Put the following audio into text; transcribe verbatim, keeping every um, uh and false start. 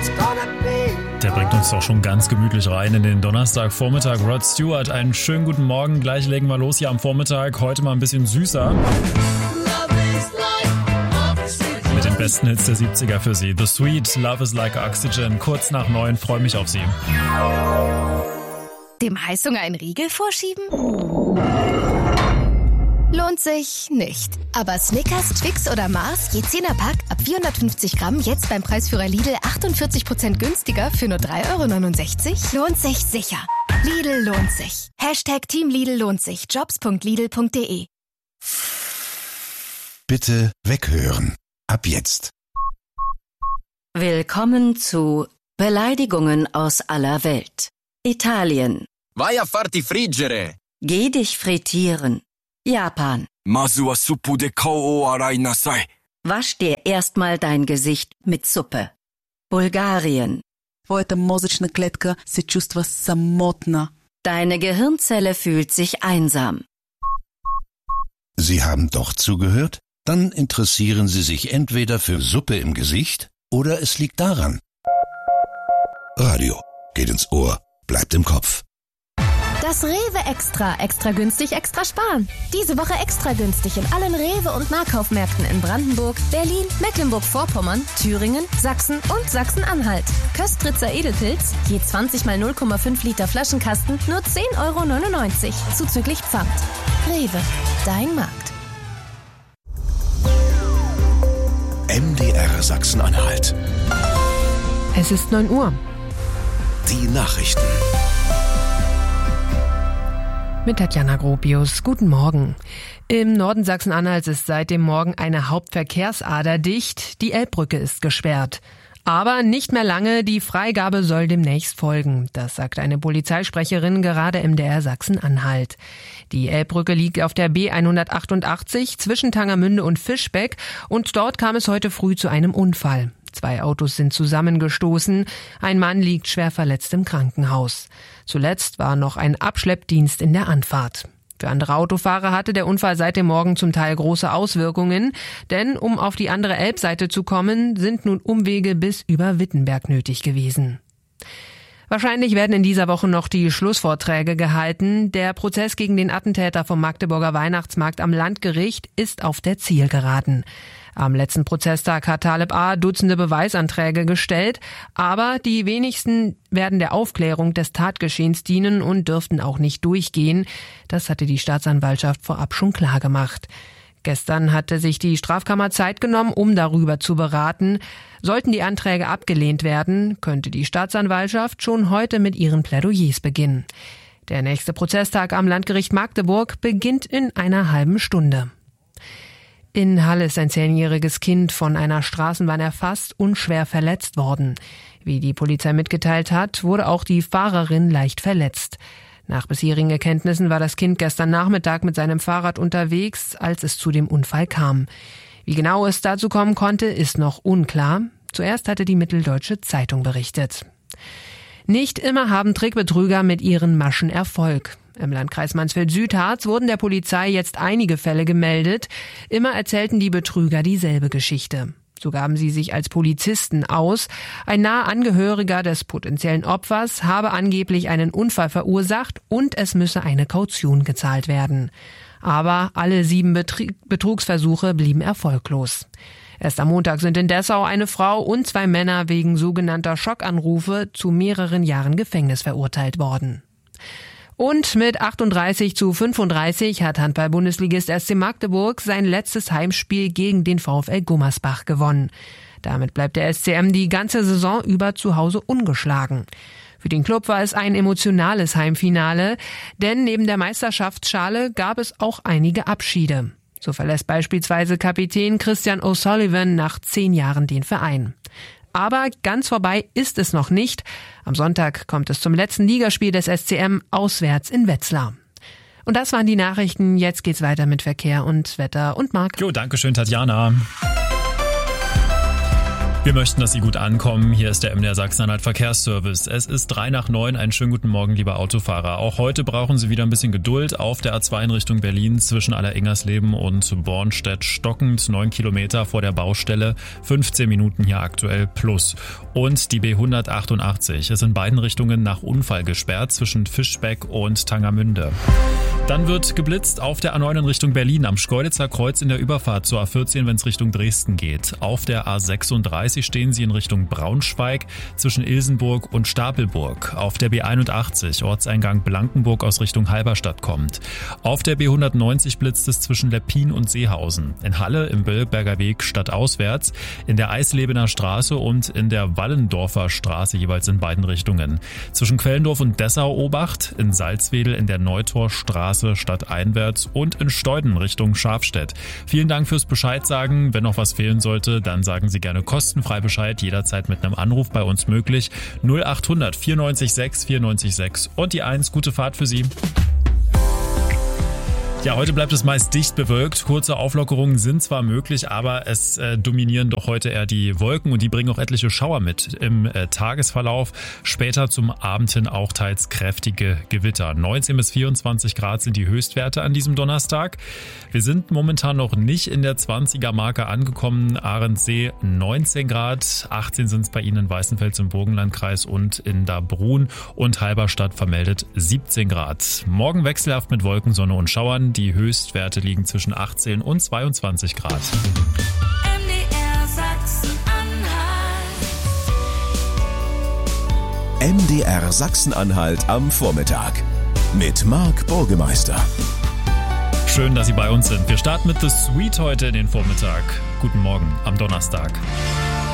Der bringt uns doch schon ganz gemütlich rein in den Donnerstagvormittag. Rod Stewart, einen schönen guten Morgen. Gleich legen wir los hier am Vormittag. Heute mal ein bisschen süßer. Mit den besten Hits der siebziger für Sie. The Sweet, Love is like Oxygen. Kurz nach neun, freue mich auf Sie. Dem Heißhunger einen Riegel vorschieben? Lohnt sich nicht. Aber Snickers, Twix oder Mars, je zehner Pack, ab vierhundertfünfzig Gramm, jetzt beim Preisführer Lidl achtundvierzig Prozent günstiger für nur drei Euro neunundsechzig? Lohnt sich sicher. Lidl lohnt sich. Hashtag Team Lidl lohnt sich. jobs punkt lidl punkt de. Bitte weghören. Ab jetzt. Willkommen zu Beleidigungen aus aller Welt. Italien. Vai a farti friggere. Geh dich frittieren. Japan. Masu wa suppu de kao o arai nasai. Wasch dir erstmal dein Gesicht mit Suppe. Bulgarien. Твоята мозъчна клетка се чувства самотна. Deine Gehirnzelle fühlt sich einsam. Sie haben doch zugehört? Dann interessieren Sie sich entweder für Suppe im Gesicht oder es liegt daran. Radio geht ins Ohr, bleibt im Kopf. Das Rewe Extra. Extra günstig, extra sparen. Diese Woche extra günstig in allen Rewe- und Nahkaufmärkten in Brandenburg, Berlin, Mecklenburg-Vorpommern, Thüringen, Sachsen und Sachsen-Anhalt. Köstritzer Edelpilz, je zwanzig mal null Komma fünf Liter Flaschenkasten, nur zehn Euro neunundneunzig, zuzüglich Pfand. Rewe, dein Markt. M D R Sachsen-Anhalt. Es ist neun Uhr. Die Nachrichten. Mit Tatjana Gropius. Guten Morgen. Im Norden Sachsen-Anhalts ist seit dem Morgen eine Hauptverkehrsader dicht. Die Elbbrücke ist gesperrt. Aber nicht mehr lange, die Freigabe soll demnächst folgen. Das sagt eine Polizeisprecherin gerade im M D R Sachsen-Anhalt. Die Elbbrücke liegt auf der B hundertachtundachtzig zwischen Tangermünde und Fischbeck und dort kam es heute früh zu einem Unfall. Zwei Autos sind zusammengestoßen. Ein Mann liegt schwer verletzt im Krankenhaus. Zuletzt war noch ein Abschleppdienst in der Anfahrt. Für andere Autofahrer hatte der Unfall seit dem Morgen zum Teil große Auswirkungen, denn um auf die andere Elbseite zu kommen, sind nun Umwege bis über Wittenberg nötig gewesen. Wahrscheinlich werden in dieser Woche noch die Schlussvorträge gehalten. Der Prozess gegen den Attentäter vom Magdeburger Weihnachtsmarkt am Landgericht ist auf der Zielgeraden. Am letzten Prozesstag hat Taleb A. Dutzende Beweisanträge gestellt, aber die wenigsten werden der Aufklärung des Tatgeschehens dienen und dürften auch nicht durchgehen. Das hatte die Staatsanwaltschaft vorab schon klar gemacht. Gestern hatte sich die Strafkammer Zeit genommen, um darüber zu beraten. Sollten die Anträge abgelehnt werden, könnte die Staatsanwaltschaft schon heute mit ihren Plädoyers beginnen. Der nächste Prozesstag am Landgericht Magdeburg beginnt in einer halben Stunde. In Halle ist ein zehnjähriges Kind von einer Straßenbahn erfasst und schwer verletzt worden. Wie die Polizei mitgeteilt hat, wurde auch die Fahrerin leicht verletzt. Nach bisherigen Erkenntnissen war das Kind gestern Nachmittag mit seinem Fahrrad unterwegs, als es zu dem Unfall kam. Wie genau es dazu kommen konnte, ist noch unklar. Zuerst hatte die Mitteldeutsche Zeitung berichtet. Nicht immer haben Trickbetrüger mit ihren Maschen Erfolg. Im Landkreis Mansfeld-Südharz wurden der Polizei jetzt einige Fälle gemeldet. Immer erzählten die Betrüger dieselbe Geschichte. So gaben sie sich als Polizisten aus. Ein naher Angehöriger des potenziellen Opfers habe angeblich einen Unfall verursacht und es müsse eine Kaution gezahlt werden. Aber alle sieben Betrie- Betrugsversuche blieben erfolglos. Erst am Montag sind in Dessau eine Frau und zwei Männer wegen sogenannter Schockanrufe zu mehreren Jahren Gefängnis verurteilt worden. Und mit achtunddreißig zu fünfunddreißig hat Handball-Bundesligist S C Magdeburg sein letztes Heimspiel gegen den VfL Gummersbach gewonnen. Damit bleibt der S C M die ganze Saison über zu Hause ungeschlagen. Für den Klub war es ein emotionales Heimfinale, denn neben der Meisterschaftsschale gab es auch einige Abschiede. So verlässt beispielsweise Kapitän Christian O'Sullivan nach zehn Jahren den Verein. Aber ganz vorbei ist es noch nicht. Am Sonntag kommt es zum letzten Ligaspiel des S C M auswärts in Wetzlar. Und das waren die Nachrichten. Jetzt geht's weiter mit Verkehr und Wetter und Marc. Jo, danke schön, Tatjana. Wir möchten, dass Sie gut ankommen. Hier ist der M D R Sachsen-Anhalt Verkehrsservice. Es ist drei nach neun. Einen schönen guten Morgen, liebe Autofahrer. Auch heute brauchen Sie wieder ein bisschen Geduld. Auf der A zwei in Richtung Berlin zwischen Aller-Ingersleben und Bornstedt stockend. Neun Kilometer vor der Baustelle. fünfzehn Minuten hier aktuell plus. Und die B hundertachtundachtzig ist in beiden Richtungen nach Unfall gesperrt zwischen Fischbeck und Tangermünde. Dann wird geblitzt auf der A neun in Richtung Berlin am Schkeuditzer Kreuz in der Überfahrt zur A vierzehn, wenn es Richtung Dresden geht. Auf der A sechsunddreißig stehen Sie in Richtung Braunschweig zwischen Ilsenburg und Stapelburg. Auf der B einundachtzig Ortseingang Blankenburg aus Richtung Halberstadt kommt. Auf der B hundertneunzig blitzt es zwischen Leppin und Seehausen. In Halle im Böllberger Weg stadtauswärts, in der Eislebener Straße und in der Wallendorfer Straße jeweils in beiden Richtungen. Zwischen Quellendorf und Dessau-Obacht, in Salzwedel in der Neutorstraße stadteinwärts und in Steuden Richtung Schafstedt. Vielen Dank fürs Bescheid sagen. Wenn noch was fehlen sollte, dann sagen Sie gerne kostenfrei Bescheid. Jederzeit mit einem Anruf bei uns möglich. null achthundert vierundneunzig sechs vierundneunzig sechs und die eins. Gute Fahrt für Sie. Ja, heute bleibt es meist dicht bewölkt. Kurze Auflockerungen sind zwar möglich, aber es äh, dominieren doch heute eher die Wolken und die bringen auch etliche Schauer mit im äh, Tagesverlauf. Später zum Abend hin auch teils kräftige Gewitter. neunzehn bis vierundzwanzig Grad sind die Höchstwerte an diesem Donnerstag. Wir sind momentan noch nicht in der zwanziger-Marke angekommen. Ahrensee neunzehn Grad, achtzehn sind es bei Ihnen in Weißenfels im Burgenlandkreis und in Dabrun und Halberstadt vermeldet siebzehn Grad. Morgen wechselhaft mit Wolken, Sonne und Schauern. Die Höchstwerte liegen zwischen achtzehn und zweiundzwanzig Grad. M D R Sachsen-Anhalt. M D R Sachsen-Anhalt am Vormittag mit Marc Burgemeister. Schön, dass Sie bei uns sind. Wir starten mit The Sweet heute in den Vormittag. Guten Morgen am Donnerstag.